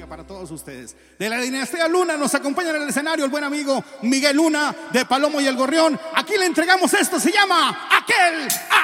música para todos ustedes. De la dinastía Luna nos acompaña en el escenario el buen amigo Miguel Luna de Palomo y el Gorrión. Aquí le entregamos esto, se llama Aquel